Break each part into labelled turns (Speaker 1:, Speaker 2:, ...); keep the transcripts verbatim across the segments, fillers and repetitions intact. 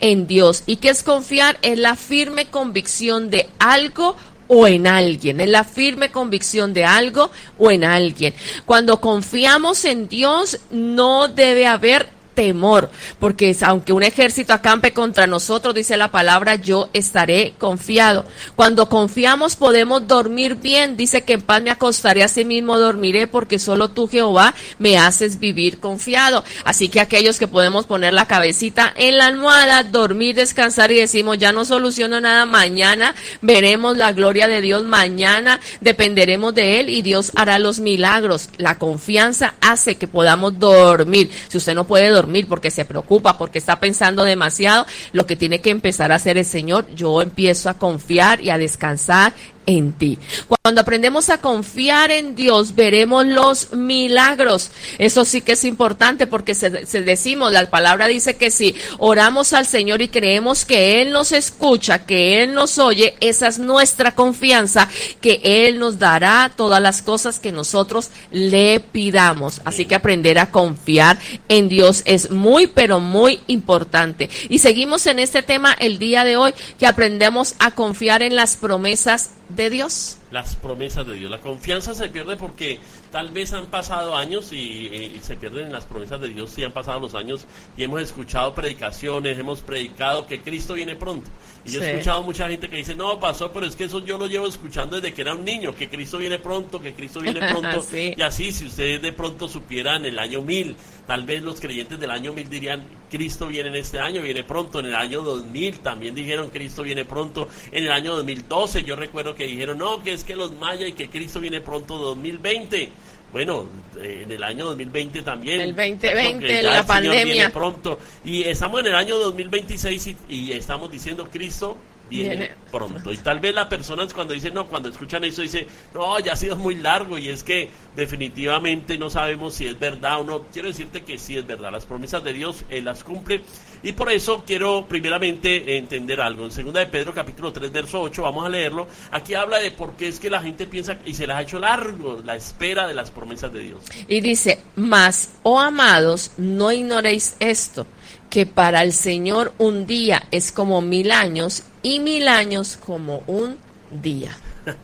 Speaker 1: en Dios. ¿Y qué es confiar? Es la firme convicción de algo o en alguien, es la firme convicción de algo o en alguien. Cuando confiamos en Dios, no debe haber temor, porque aunque un ejército acampe contra nosotros, dice la palabra, yo estaré confiado. Cuando confiamos podemos dormir bien, dice que en paz me acostaré, así mismo dormiré, porque solo tú, Jehová, me haces vivir confiado. Así que aquellos que podemos poner la cabecita en la almohada, dormir, descansar y decimos, ya no soluciono nada, mañana veremos la gloria de Dios, mañana dependeremos de Él y Dios hará los milagros. La confianza hace que podamos dormir. Si usted no puede dormir, dormir porque se preocupa, porque está pensando demasiado, lo que tiene que empezar a hacer el Señor, yo empiezo a confiar y a descansar en ti. Cuando aprendemos a confiar en Dios, veremos los milagros. Eso sí que es importante, porque se, se decimos, la palabra dice que si oramos al Señor y creemos que Él nos escucha, que Él nos oye, esa es nuestra confianza, que Él nos dará todas las cosas que nosotros le pidamos. Así que aprender a confiar en Dios es muy, pero muy importante. Y seguimos en este tema el día de hoy, que aprendemos a confiar en las promesas de Dios.
Speaker 2: Las promesas de Dios. La confianza se pierde porque tal vez han pasado años y, y, y se pierden las promesas de Dios y han pasado los años y hemos escuchado predicaciones, hemos predicado que Cristo viene pronto. Y yo sí. he escuchado mucha gente que dice, no, pasó, pero es que eso yo lo llevo escuchando desde que era un niño, que Cristo viene pronto, que Cristo viene pronto. sí. Y así, si ustedes de pronto supieran el año mil, tal vez los creyentes del año mil dirían, Cristo viene en este año, viene pronto. En el año dos mil también dijeron, Cristo viene pronto. En el año dos mil doce yo recuerdo que dijeron, no, que es que los mayas y que Cristo viene pronto dos mil veinte. Bueno, eh, en el año dos mil veinte también.
Speaker 1: El veinte veinte, la pandemia.
Speaker 2: Viene pronto. Y estamos en el año dos mil veintiséis y, y estamos diciendo, Cristo viene, viene pronto. Y tal vez las personas cuando dicen, no, cuando escuchan eso dicen, no, ya ha sido muy largo, y es que definitivamente no sabemos si es verdad o no. Quiero decirte que sí es verdad, las promesas de Dios, Él las cumple, y por eso quiero primeramente entender algo. En segunda de Pedro capítulo tres verso ocho, vamos a leerlo. Aquí habla de por qué es que la gente piensa y se les ha hecho largo la espera de las promesas de Dios.
Speaker 1: Y dice, mas, oh amados, no ignoréis esto, que para el Señor un día es como mil años y mil años como un día.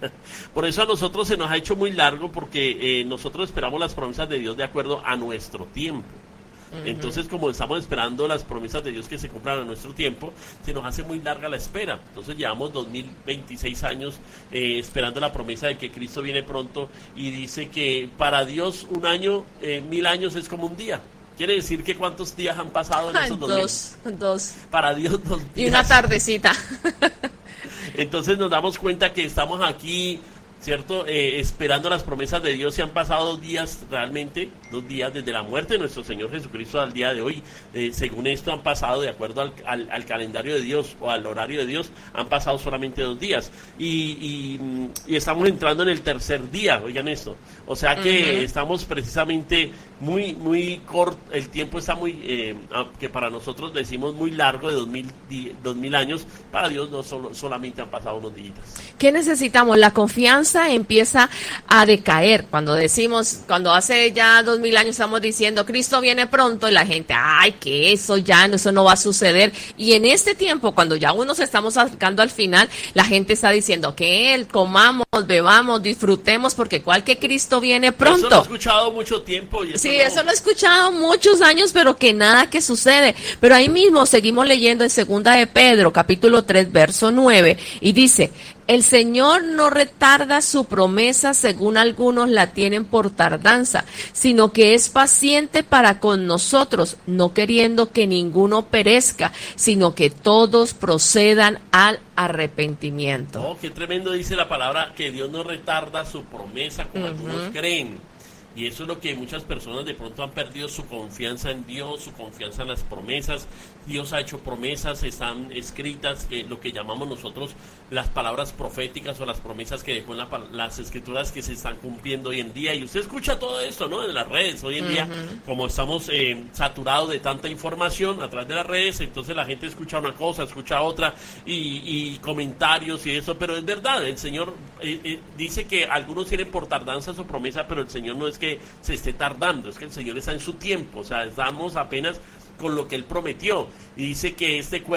Speaker 2: Por eso a nosotros se nos ha hecho muy largo, porque eh, nosotros esperamos las promesas de Dios de acuerdo a nuestro tiempo. Uh-huh. Entonces, como estamos esperando las promesas de Dios que se cumplan a nuestro tiempo, se nos hace muy larga la espera. Entonces llevamos dos mil veintiséis años eh, esperando la promesa de que Cristo viene pronto, y dice que para Dios un año, eh, mil años es como un día. Quiere decir que ¿cuántos días han pasado en esos dos
Speaker 1: Dos,
Speaker 2: meses?
Speaker 1: dos.
Speaker 2: Para Dios, dos días.
Speaker 1: Y una tardecita.
Speaker 2: Entonces nos damos cuenta que estamos aquí, ¿cierto? Eh, esperando las promesas de Dios. Se han pasado dos días realmente, dos días desde la muerte de nuestro Señor Jesucristo al día de hoy. Eh, según esto han pasado, de acuerdo al, al, al calendario de Dios o al horario de Dios, han pasado solamente dos días. Y, y, y estamos entrando en el tercer día, oigan esto. O sea que uh-huh. estamos precisamente muy, muy corto, el tiempo está muy, eh, que para nosotros decimos muy largo, de dos mil, dos mil años, para Dios no solo, solamente han pasado unos días.
Speaker 1: ¿Qué necesitamos? La confianza empieza a decaer. Cuando decimos, cuando hace ya dos mil años estamos diciendo, Cristo viene pronto, y la gente, ay, que eso ya, eso no va a suceder. Y en este tiempo, cuando ya uno se estamos acercando al final, la gente está diciendo que él, comamos, bebamos, disfrutemos, porque cual que Cristo viene pronto.
Speaker 2: Eso lo he escuchado mucho tiempo. Y eso
Speaker 1: sí,
Speaker 2: no...
Speaker 1: eso lo he escuchado muchos años, pero que nada que sucede. Pero ahí mismo seguimos leyendo en segunda de Pedro, capítulo tres, verso nueve, y dice, el Señor no retarda su promesa, según algunos la tienen por tardanza, sino que es paciente para con nosotros, no queriendo que ninguno perezca, sino que todos procedan al arrepentimiento.
Speaker 2: Oh, qué tremendo dice la palabra, que Dios no retarda su promesa como uh-huh. algunos creen. Y eso es lo que muchas personas de pronto han perdido, su confianza en Dios, su confianza en las promesas. Dios ha hecho promesas, están escritas, que lo que llamamos nosotros las palabras proféticas o las promesas que dejó en la, las escrituras, que se están cumpliendo hoy en día. Y usted escucha todo esto, ¿no? En las redes hoy en uh-huh. día, como estamos eh, saturados de tanta información a través de las redes, entonces la gente escucha una cosa, escucha otra, y, y comentarios y eso. Pero es verdad, el Señor eh, eh, dice que algunos tienen por tardanza su promesa, pero el Señor no es que se esté tardando, es que el Señor está en su tiempo. O sea, estamos apenas con lo que Él prometió, y dice que este cuerpo